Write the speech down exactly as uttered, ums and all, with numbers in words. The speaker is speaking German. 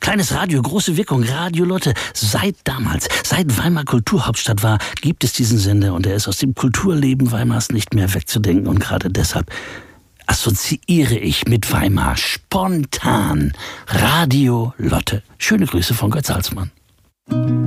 Kleines Radio, große Wirkung, Radio Lotte. Seit damals, seit Weimar Kulturhauptstadt war, gibt es diesen Sender und er ist aus dem Kulturleben Weimars nicht mehr wegzudenken. Und gerade deshalb assoziiere ich mit Weimar spontan Radio Lotte. Schöne Grüße von Götz Salzmann.